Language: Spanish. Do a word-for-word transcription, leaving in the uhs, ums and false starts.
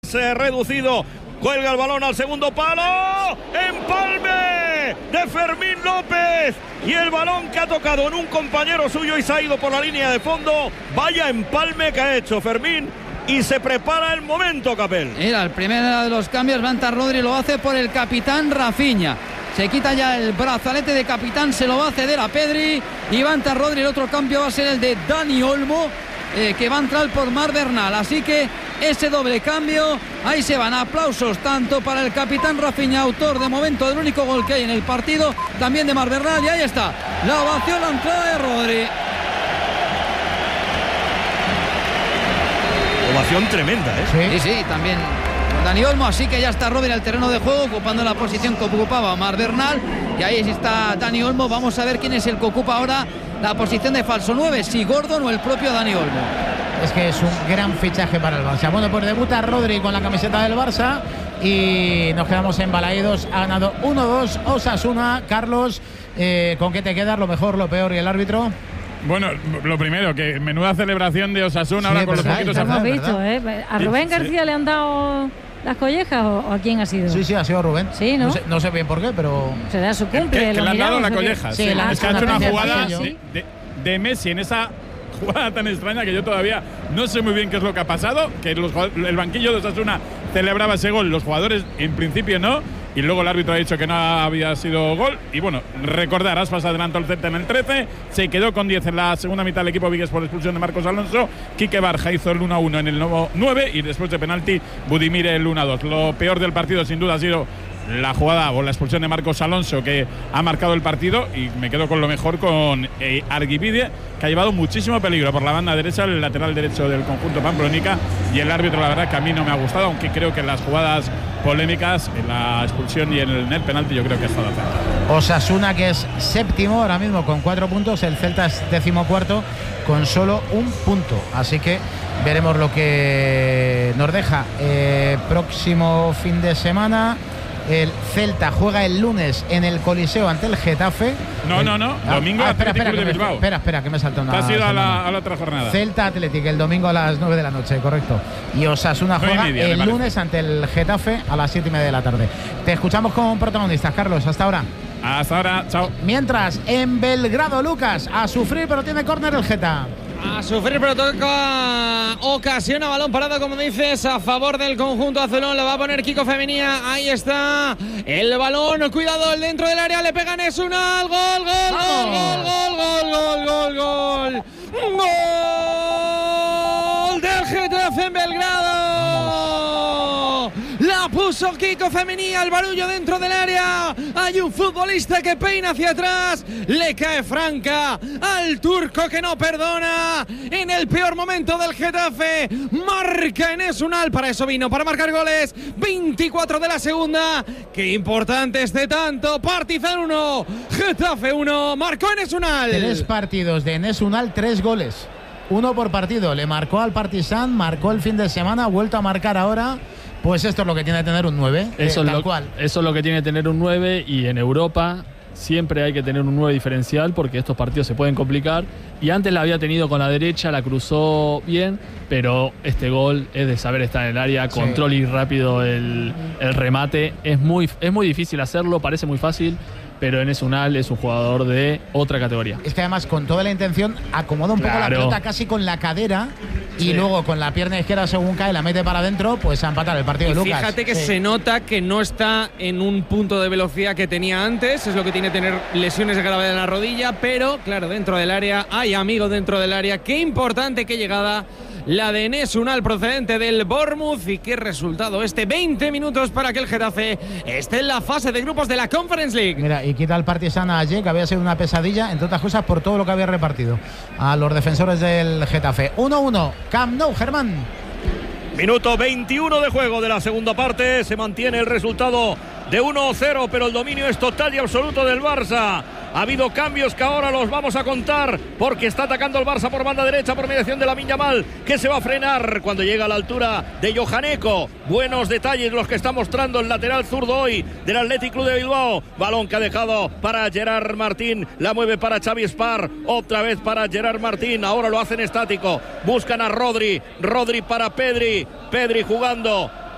más eh, reducido. Cuelga el balón al segundo palo. ¡Empalme de Fermín López! Y el balón que ha tocado en un compañero suyo y se ha ido por la línea de fondo. Vaya empalme que ha hecho Fermín. Y se prepara el momento, Capel. Mira, el primero de los cambios, Vanta Rodri lo hace por el capitán Rafinha. Se quita ya el brazalete de capitán, se lo va a ceder a Pedri. Y Vanta Rodri, el otro cambio va a ser el de Dani Olmo, eh, que va a entrar por Marc Bernal. Así que ese doble cambio, ahí se van. Aplausos tanto para el capitán Rafinha, autor de momento del único gol que hay en el partido, también de Marc Bernal. Y ahí está la ovación, la entrada de Rodri. Ovación tremenda, ¿eh? Sí, sí, sí, también Dani Olmo. Así que ya está Rodri en el terreno de juego, ocupando la posición que ocupaba Marc Bernal. Y ahí está Dani Olmo. Vamos a ver quién es el que ocupa ahora la posición de falso nueve, si Gordon o el propio Dani Olmo. Es que es un gran fichaje para el Barça. Bueno, pues debuta Rodri con la camiseta del Barça y nos quedamos embalaídos. Ha ganado uno dos Osasuna. Carlos, eh, ¿con qué te quedas? ¿Lo mejor, lo peor y el árbitro? Bueno, lo primero, que menuda celebración de Osasuna, sí, ahora con verdad, los poquitos. Lo hemos visto, ¿eh? ¿A Rubén sí, García sí. le han dado las collejas o, o a quién ha sido? Sí, sí, ha sido Rubén. Sí, ¿no? No sé, no sé bien por qué, pero... Será su cumple. Que, que lo le han dado miramos, la ¿o qué? colleja. Sí, Sí, la- es que ha hecho una una jugada jugada de- de, de, de Messi en esa jugada tan extraña que yo todavía no sé muy bien qué es lo que ha pasado, que los, el banquillo de Osasuna celebraba ese gol, los jugadores en principio no, y luego el árbitro ha dicho que no había sido gol. Y bueno, recordar, Aspas adelantó el Celta en el trece, se quedó con diez en la segunda mitad el equipo Vigues por expulsión de Marcos Alonso. Quique Barja hizo el uno a uno en el nueve y después de penalti Budimir el uno a dos. Lo peor del partido sin duda ha sido la jugada o la expulsión de Marcos Alonso, que ha marcado el partido, y me quedo con lo mejor, con eh, Arguibide, que ha llevado muchísimo peligro por la banda derecha, el lateral derecho del conjunto pamplonica, y el árbitro, la verdad que a mí no me ha gustado, aunque creo que en las jugadas polémicas, en la expulsión y en el, en el penalti, yo creo que ha estado acertado. Osasuna, que es séptimo ahora mismo con cuatro puntos, el Celta es decimocuarto con solo un punto, así que veremos lo que nos deja. Eh, próximo fin de semana el Celta juega el lunes en el Coliseo ante el Getafe. No, el, no, no. Ah, Domingo ah, espera, Athletic espera, Club de me, Bilbao. espera, espera, que me salta una. Te has ido a la, semana. a la otra jornada. Celta Athletic el domingo a las nueve de la noche, correcto. Y Osasuna Nueve y juega media, me el parece. lunes ante el Getafe a las siete y media de la tarde. Te escuchamos con protagonistas, Carlos. Hasta ahora. Hasta ahora, chao. Mientras, en Belgrado, Lucas, a sufrir, pero tiene córner el Geta. A sufrir, pero toca ocasión a balón parado, como dices, a favor del conjunto azulón. Lo va a poner Kiko Femenía. Ahí está el balón. Cuidado, el dentro del área. Le pegan, es una. Gol, gol, gol, gol, gol, gol, gol, gol, gol. Gol del Getafe en Belgrado. La puso Kiko Femenía, el barullo dentro del área. Hay un futbolista que peina hacia atrás. Le cae franca al turco que no perdona. En el peor momento del Getafe, marca Enes Unal. Para eso vino, para marcar goles. veinticuatro de la segunda. Qué importante este tanto. Partizan uno, Getafe uno. Marcó Enes Unal. Tres partidos de Enes Unal, tres goles. Uno por partido. Le marcó al Partizan, marcó el fin de semana, ha vuelto a marcar ahora. Pues esto es lo que tiene que tener un nueve. Eso, eh, es tal lo, cual. eso es lo que tiene que tener un nueve, y en Europa siempre hay que tener un nueve diferencial porque estos partidos se pueden complicar. Y antes la había tenido con la derecha, la cruzó bien, pero este gol es de saber estar en el área, Sí. control y rápido el, el remate. Es muy, es muy difícil hacerlo, parece muy fácil, pero Enes Unal es un jugador de otra categoría. Es que además, con toda la intención, acomoda un poco Claro. la pelota casi con la cadera y Sí. luego con la pierna izquierda, según cae, la mete para adentro, pues a empatar el partido Y de Lucas. fíjate que Sí. se nota que no está en un punto de velocidad que tenía antes, es lo que tiene tener lesiones de gravedad en la rodilla, pero claro, dentro del área, hay amigo dentro del área. Qué importante, qué llegada la de Enes Unal procedente del Bournemouth, y qué resultado este. veinte minutos para que el Getafe esté en la fase de grupos de la Conference League. Mira, y quita el Partizan a Ayer, que había sido una pesadilla, entre otras cosas por todo lo que había repartido a los defensores del Getafe. uno uno, Camp Nou, Germán. Minuto veintiuno de juego de la segunda parte. Se mantiene el resultado de uno cero, pero el dominio es total y absoluto del Barça. Ha habido cambios que ahora los vamos a contar, porque está atacando el Barça por banda derecha por mediación de Lamine Yamal, que se va a frenar cuando llega a la altura de Johaneko. Buenos detalles los que está mostrando el lateral zurdo hoy del Athletic Club de Bilbao. Balón que ha dejado para Gerard Martín, la mueve para Xavi Spar, otra vez para Gerard Martín. Ahora lo hacen estático, buscan a Rodri, Rodri para Pedri, Pedri jugando